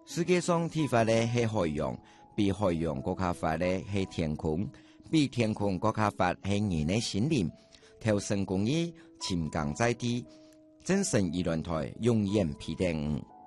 世界上睇法咧係海洋，比海洋國家法咧係天空，比天空國家法係人嘅心靈。投身公益，潛耕在地，精神議論台永遠批定。